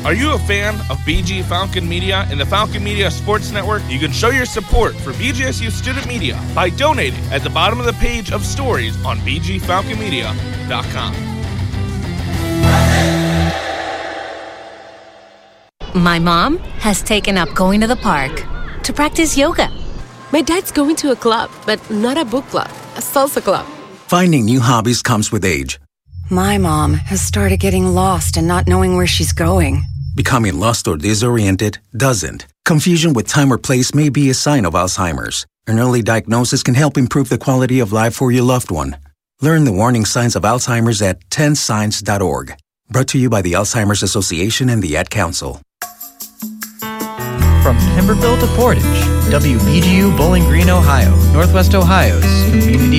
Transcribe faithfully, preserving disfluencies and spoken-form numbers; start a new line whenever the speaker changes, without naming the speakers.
Are you a fan of B G Falcon Media and the Falcon Media Sports Network? You can show your support for B G S U Student Media by donating at the bottom of the page of stories on b g falcon media dot com.
My mom has taken up going to the park to practice yoga.
My dad's going to a club, but not a book club, a salsa club.
Finding new hobbies comes with age.
My mom has started getting lost and not knowing where she's going.
Becoming lost or disoriented doesn't. Confusion with time or place may be a sign of Alzheimer's. An early diagnosis can help improve the quality of life for your loved one. Learn the warning signs of Alzheimer's at ten signs dot org. Brought to you by the Alzheimer's Association and the Ad Council.
From Timberville to Portage, W B G U Bowling Green, Ohio, Northwest Ohio's community